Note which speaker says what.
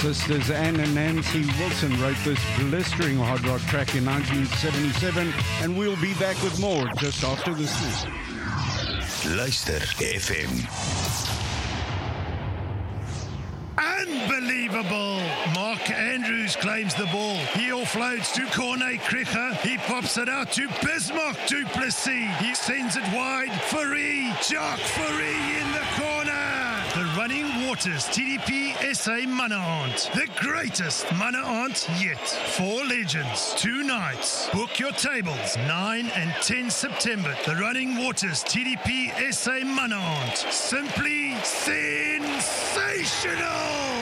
Speaker 1: Sisters Anne and Nancy Wilson wrote this blistering hard rock track in 1977, and we'll be back with more just after this.
Speaker 2: Luister FM.
Speaker 3: Unbelievable! Mark Andrews claims the ball. He offloads to Corné Krige. He pops it out to Bismarck du Plessis. He sends it wide. Jacques Fourie in the corner. The Running Waters TDP SA Mana Aunt. The greatest Mana Aunt yet. 4 legends, 2 nights. Book your tables 9 and 10 September. The Running Waters TDP SA Mana Aunt. Simply sensational!